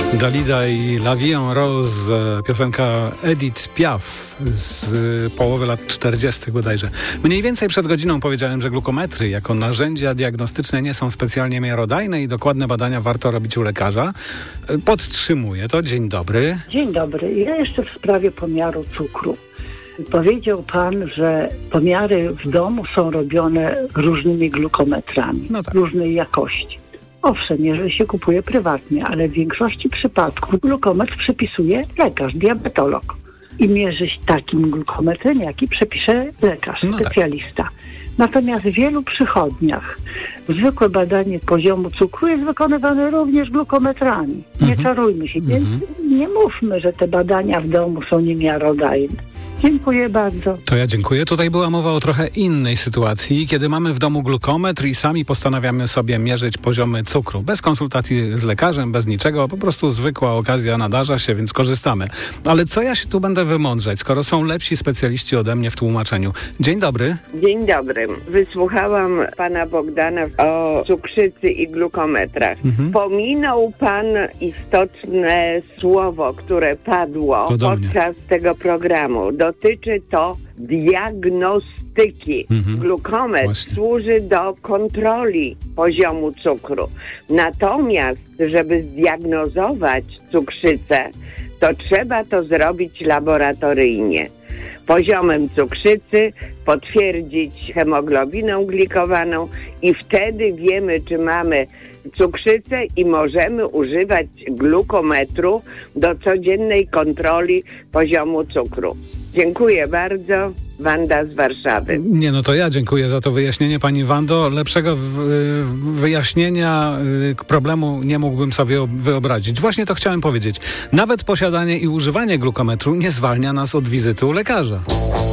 Dalida i La Vie en Rose, piosenka Edith Piaf z połowy lat 40. bodajże. Mniej więcej przed godziną powiedziałem, że glukometry jako narzędzia diagnostyczne nie są specjalnie miarodajne i dokładne badania warto robić u lekarza. Podtrzymuję to. Dzień dobry. Dzień dobry. Ja jeszcze w sprawie pomiaru cukru. Powiedział pan, że pomiary w domu są robione różnymi glukometrami, różnej jakości. Owszem, jeżeli się kupuje prywatnie, ale w większości przypadków glukometr przepisuje lekarz, diabetolog. I mierzyć takim glukometrem, jaki przepisze lekarz, specjalista. Natomiast w wielu przychodniach zwykłe badanie poziomu cukru jest wykonywane również glukometrami. Nie czarujmy się, więc nie mówmy, że te badania w domu są niemiarodajne. Dziękuję bardzo. To ja dziękuję. Tutaj była mowa o trochę innej sytuacji, kiedy mamy w domu glukometr i sami postanawiamy sobie mierzyć poziomy cukru. Bez konsultacji z lekarzem, bez niczego. Po prostu zwykła okazja nadarza się, więc korzystamy. Ale co ja się tu będę wymądrzać, skoro są lepsi specjaliści ode mnie w tłumaczeniu? Dzień dobry. Dzień dobry. Wysłuchałam pana Bogdana o cukrzycy i glukometrach. Pominął pan istotne słowo, które padło podczas tego programu. Dotyczy to diagnostyki. Glukometr służy do kontroli poziomu cukru. Natomiast, żeby zdiagnozować cukrzycę, to trzeba to zrobić laboratoryjnie. Poziomem cukrzycy potwierdzić hemoglobiną glikowaną i wtedy wiemy, czy mamy cukrzycę i możemy używać glukometru do codziennej kontroli poziomu cukru. Dziękuję bardzo. Wanda z Warszawy. To ja dziękuję za to wyjaśnienie, pani Wando. Lepszego wyjaśnienia problemu nie mógłbym sobie wyobrazić. Właśnie to chciałem powiedzieć. Nawet posiadanie i używanie glukometru nie zwalnia nas od wizyty u lekarza.